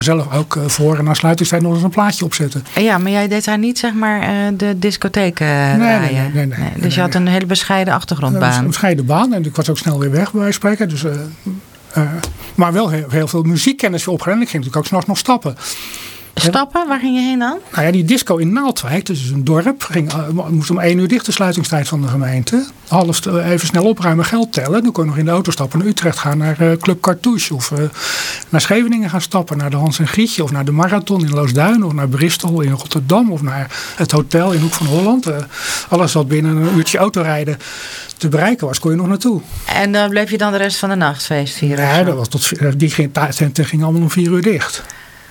zelf ook voor en na sluitingstijd nog eens een plaatje opzetten. Ja, maar jij deed daar niet zeg maar de discotheek draaien. Nee. Dus je had een hele bescheiden achtergrondbaan. Een bescheiden baan en ik was ook snel weer weg bij wijze van spreken. Dus, maar wel heel veel muziekkennis opgedaan. Ik ging natuurlijk ook 's nachts nog stappen. Stappen? Waar ging je heen dan? Nou ja, die disco in Naaldwijk, dus een dorp, moest om 1 uur dicht de sluitingstijd van de gemeente. Even snel opruimen, geld tellen. Dan kon je nog in de auto stappen naar Utrecht gaan, naar Club Cartouche. Of naar Scheveningen gaan stappen, naar de Hans en Grietje. Of naar de Marathon in Loosduin. Of naar Bristol in Rotterdam. Of naar het hotel in Hoek van Holland. Alles wat binnen een uurtje autorijden te bereiken was, kon je nog naartoe. En dan bleef je dan de rest van de nacht feest vieren? Ja, dat was die tenten gingen allemaal om 4 uur dicht.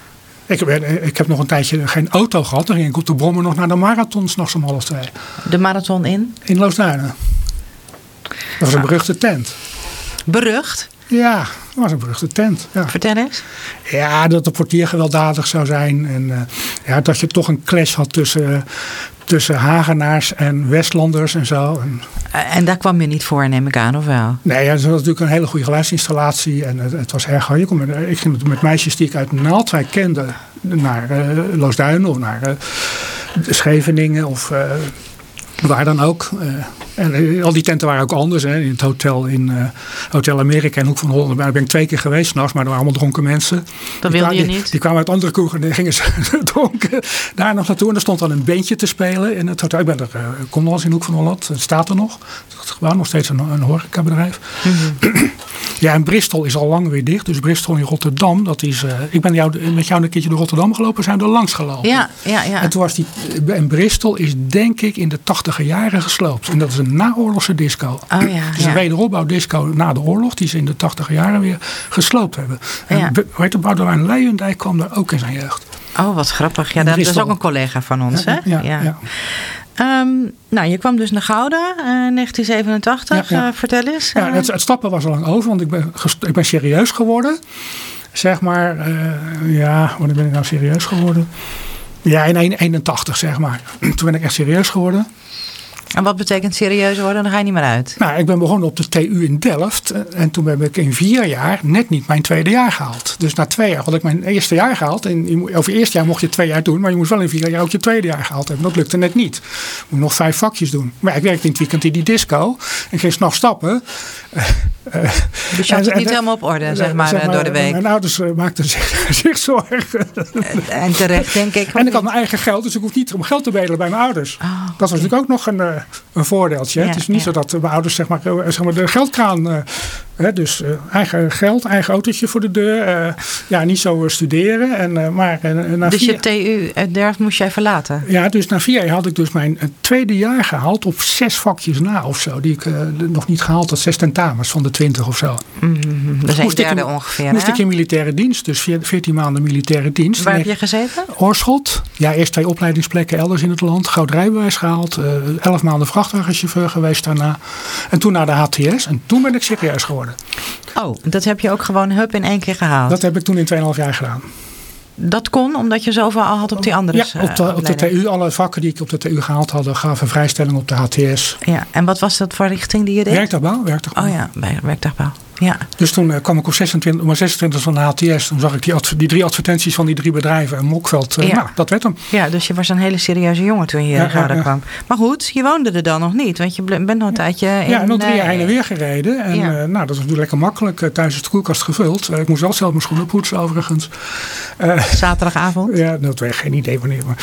Ik heb nog een tijdje geen auto gehad. Dan ging ik op de brommer nog naar de Marathon 's nachts om 1:30. De Marathon in? In Loosduinen. Dat was een beruchte tent. Berucht? Ja, dat was een beruchte tent. Ja. Vertel eens. Ja, dat de portier gewelddadig zou zijn. En dat je toch een clash had tussen Hagenaars en Westlanders en zo. En daar kwam je niet voor, neem ik aan, of wel? Nee, het was natuurlijk een hele goede geluidsinstallatie. En het was erg hard. Ik ging met meisjes die ik uit Naaldwijk kende naar Loosduinen of naar Scheveningen of waar dan ook. En al die tenten waren ook anders. Hè. In het hotel in Hotel Amerika in Hoek van Holland. Daar ben ik 2 keer geweest 's nachts, maar er waren allemaal dronken mensen. Dat wilde je niet? Die kwamen uit andere kroegen en gingen ze dronken daar nog naartoe. En er stond dan een bandje te spelen in het hotel. Ik kom nog eens in Hoek van Holland. Het staat er nog. Het is gewoon nog steeds een horecabedrijf. Mm-hmm. Ja, en Bristol is al lang weer dicht. Dus Bristol in Rotterdam, dat is... ik ben met jou een keertje door Rotterdam gelopen. Zijn er langs gelopen. Ja. En toen was en Bristol is denk ik in de 80e jaren gesloopt. En dat is een naoorlogse disco. Oh ja. Het is een wederopbouwdisco na de oorlog. Die ze in de 80e jaren weer gesloopt hebben. En weet je, Boudewijn Leijendijk kwam daar ook in zijn jeugd. Oh, wat grappig. Ja, dat is ook een collega van ons, hè? Ja. Nou, je kwam dus naar Gouda in 1987. Vertel eens. Ja, het stappen was al lang over, want ik ben serieus geworden. Zeg maar, wanneer ben ik nou serieus geworden? Ja, in 81 zeg maar. Toen ben ik echt serieus geworden. En wat betekent serieus worden? Dan ga je niet meer uit. Nou, ik ben begonnen op de TU in Delft. En toen heb ik in 4 jaar net niet mijn tweede jaar gehaald. Dus na 2 jaar had ik mijn eerste jaar gehaald. En over eerste jaar mocht je 2 jaar doen. Maar je moest wel in 4 jaar ook je tweede jaar gehaald hebben. Dat lukte net niet. Je moet nog 5 vakjes doen. Maar ik werkte in het weekend in die disco. En ging 's nachts stappen. Dus je had het niet helemaal op orde, zeg maar door de week. Mijn ouders maakten zich zorgen. En terecht, denk ik. En ik had mijn eigen geld, dus ik hoef niet om geld te bedelen bij mijn ouders. Dat was natuurlijk ook nog een voordeeltje. Het is niet zo dat mijn ouders zeg maar de geldkraan... Dus eigen geld, eigen autootje voor de deur. Niet zo studeren. Dus je TU Delft moest jij verlaten? Ja, dus na 4 jaar had ik dus mijn tweede jaar gehaald op 6 vakjes na of zo. Die ik nog niet gehaald had. 6 tentamens van de 20 of zo. Mm-hmm. Dat is een derde ongeveer. Moest ik in militaire dienst. Dus 14 maanden militaire dienst. Waar heb je gezeten? Oorschot. Ja, eerst 2 opleidingsplekken elders in het land. Goud rijbewijs gehaald. 11 maanden vrachtwagenchauffeur geweest daarna. En toen naar de HTS. En toen ben ik serieus geworden. Oh, dat heb je ook gewoon in 1 keer gehaald? Dat heb ik toen in 2,5 jaar gedaan. Dat kon, omdat je zoveel al had op die andere op de TU. Alle vakken die ik op de TU gehaald had, gaven vrijstelling op de HTS. Ja, en wat was dat voor richting die je deed? Werktuigbouw. Oh ja, werktuigbouw. Ja. Dus toen kwam ik op 26 van de HTS. Toen zag ik die 3 advertenties van die 3 bedrijven. En Mokveld, dat werd hem. Ja, dus je was een hele serieuze jongen toen je in Gouda kwam. Maar goed, je woonde er dan nog niet. Want je bent nog een tijdje in... nog 3 jaar heen en weer gereden. En dat was natuurlijk lekker makkelijk. Thuis is de koelkast gevuld. Ik moest wel zelf mijn schoenen poetsen overigens. Zaterdagavond? Ja, dat weet geen idee wanneer. Maar.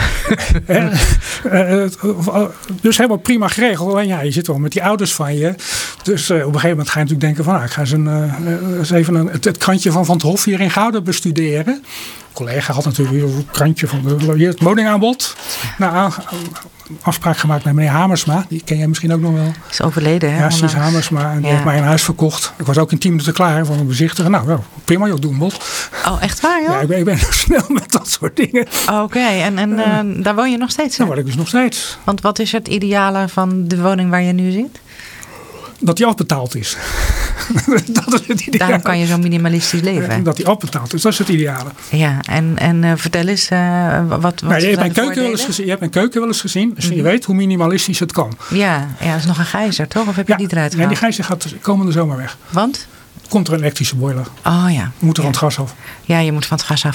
Dus helemaal prima geregeld. En je zit wel met die ouders van je. Dus op een gegeven moment ga je natuurlijk denken van... ik ga eens even het krantje van het Hof hier in Gouda bestuderen. Een collega had natuurlijk weer een krantje van het woningaanbod. Nou, afspraak gemaakt met meneer Hamersma. Die ken jij misschien ook nog wel. Is overleden, hè? Ja, Cies Hamersma. En die heeft mij een huis verkocht. Ik was ook in 10 minuten klaar van een bezichtiger. Nou, prima, joh, doe een bod. Oh, echt waar, joh? Ja, ik ben snel met dat soort dingen. Oké, en daar woon je nog steeds? Daar woon ik dus nog steeds. Want wat is het ideale van de woning waar je nu zit? Dat die afbetaald is. Dat is het ideale. Daarom kan je zo minimalistisch leven. Dat die afbetaald is, dat is het ideale. Ja, en vertel eens, wat je hebt mijn keuken wel eens gezien. Dus je weet hoe minimalistisch het kan. Ja, dat is nog een gijzer, toch? Of heb je die eruit gehaald? Nee, die gijzer gaat komende zomer weg. Want? Komt er een elektrische boiler. Oh ja. We moeten van het gas af. Ja, je moet van het gas af.